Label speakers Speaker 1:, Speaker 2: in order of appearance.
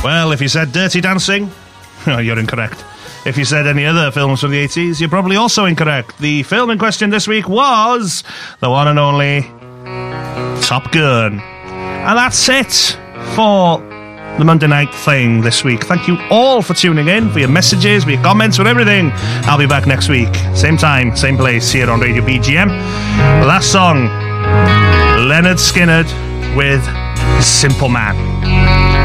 Speaker 1: Well, if you said Dirty Dancing, you're incorrect. If you said any other films from the 80s, you're probably also incorrect. The film in question this week was the one and only Top Gun. And that's it for the Monday Night Thing this week. Thank you all for tuning in, for your messages, for your comments, for everything. I'll be back next week. Same time, same place, here on Radio BGM. Last song, Leonard Skinner with Simple Man.